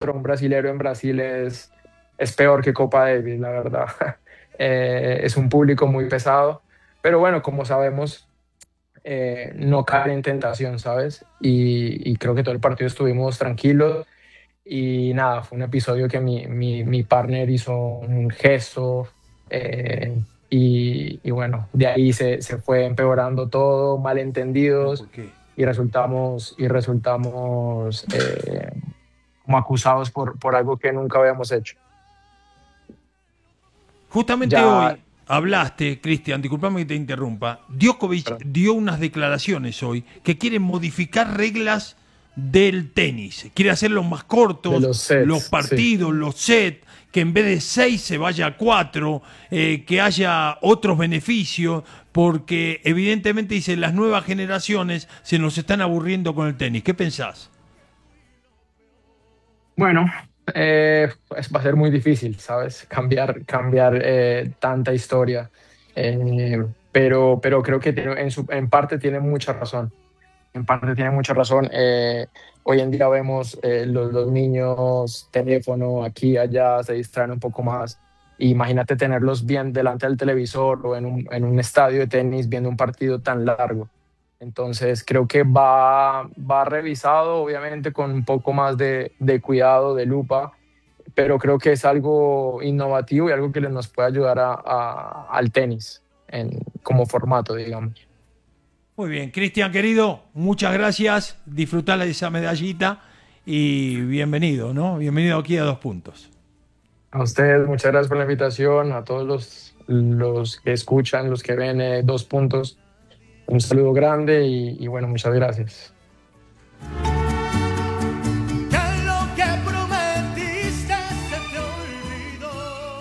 contra un brasilero en Brasil es peor que Copa Davis, la verdad. Es un público muy pesado, pero bueno, como sabemos, no cae en tentación, ¿sabes? Y creo que todo el partido estuvimos tranquilos y nada, fue un episodio que mi partner hizo un gesto eh, y bueno, de ahí se fue empeorando todo, malentendidos ¿Por qué? y resultamos como acusados por algo que nunca habíamos hecho. Justamente Ya, hoy hablaste, Cristian, disculpame que te interrumpa. Djokovic perdón, dio unas declaraciones hoy que quiere modificar reglas del tenis. Quiere hacerlos más de cortos, los los sets, sí. partidos, los sets, que en vez de 6 se vaya a 4, que haya otros beneficios, porque evidentemente dice las nuevas generaciones se nos están aburriendo con el tenis. ¿Qué pensás? Bueno, pues va a ser muy difícil, ¿sabes? Cambiar tanta historia. Pero creo que en parte tiene mucha razón. En parte tiene mucha razón. Hoy en día vemos los niños, teléfono, aquí, allá, se distraen un poco más. Imagínate tenerlos bien delante del televisor o en un estadio de tenis viendo un partido tan largo. Entonces creo que va revisado, obviamente con un poco más de cuidado, de lupa, pero creo que es algo innovativo y algo que nos puede ayudar al tenis como formato, digamos. Muy bien, Cristian querido, muchas gracias. Disfrutá de esa medallita y bienvenido, ¿no? Bienvenido aquí a Dos Puntos. A ustedes, muchas gracias por la invitación, a todos los que escuchan, los que ven 2 puntos, un saludo grande y bueno, muchas gracias. Que lo que prometiste se te olvidó.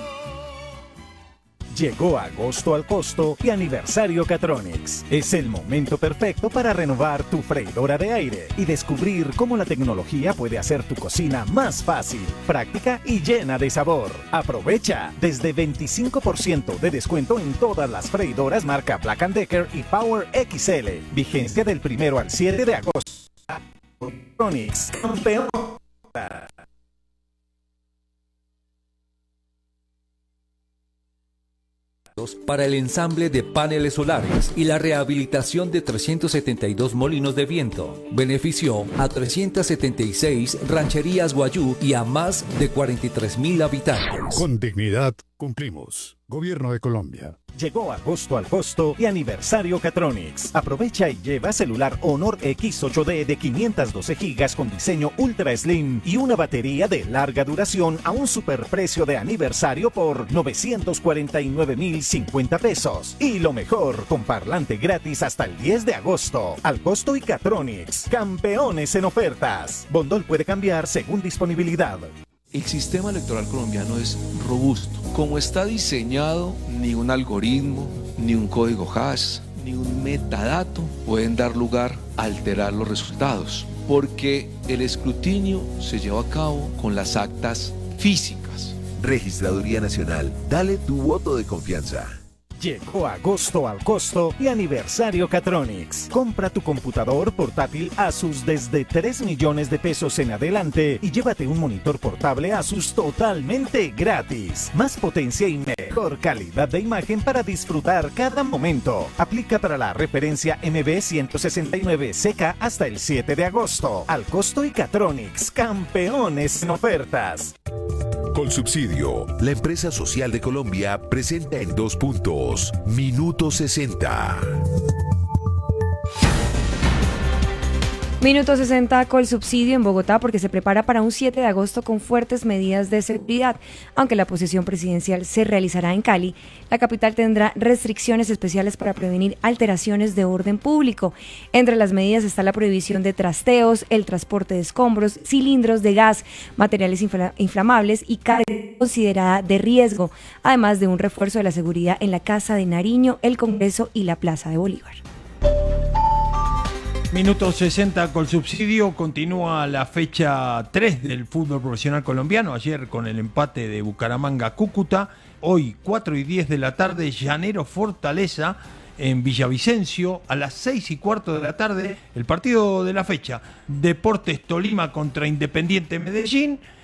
Llegó agosto al costo y aniversario Catronics. Es el momento perfecto para renovar tu freidora de aire y descubrir cómo la tecnología puede hacer tu cocina más fácil, práctica y llena de sabor. Aprovecha desde 25% de descuento en todas las freidoras marca Black & Decker y Power XL. Vigencia del 1 al 7 de agosto. Catronics, campeón. Para el ensamble de paneles solares y la rehabilitación de 372 molinos de viento. Benefició a 376 rancherías guayú y a más de 43,000 habitantes. Con dignidad cumplimos. Gobierno de Colombia. Llegó agosto al costo y aniversario Catronics. Aprovecha y lleva celular Honor X8D de 512 GB con diseño Ultra Slim y una batería de larga duración a un superprecio de aniversario por 949,050 pesos. Y lo mejor, con parlante gratis hasta el 10 de agosto. Al costo y Catronics, campeones en ofertas. Bondol puede cambiar según disponibilidad. El sistema electoral colombiano es robusto. Como está diseñado, ni un algoritmo, ni un código hash, ni un metadato pueden dar lugar a alterar los resultados, porque el escrutinio se lleva a cabo con las actas físicas. Registraduría Nacional, dale tu voto de confianza. Llegó agosto al costo y aniversario Catronics. Compra tu computador portátil Asus desde 3 millones de pesos en adelante y llévate un monitor portable Asus totalmente gratis. Más potencia y mejor calidad de imagen para disfrutar cada momento. Aplica para la referencia MB169CK hasta el 7 de agosto. Al costo y Catronics, campeones en ofertas. Colsubsidio, la empresa social de Colombia, presenta en 2 puntos. Minuto 60. Minuto 60 Colsubsidio en Bogotá porque se prepara para un 7 de agosto con fuertes medidas de seguridad. Aunque la posesión presidencial se realizará en Cali, la capital tendrá restricciones especiales para prevenir alteraciones de orden público. Entre las medidas está la prohibición de trasteos, el transporte de escombros, cilindros de gas, materiales inflamables y carga considerada de riesgo, además de un refuerzo de la seguridad en la Casa de Nariño, el Congreso y la Plaza de Bolívar. Minuto 60 Colsubsidio, continúa la fecha 3 del fútbol profesional colombiano, ayer con el empate de Bucaramanga-Cúcuta, hoy 4 y 10 de la tarde, Llanero Fortaleza en Villavicencio, a las 6 y cuarto de la tarde, el partido de la fecha, Deportes Tolima contra Independiente Medellín,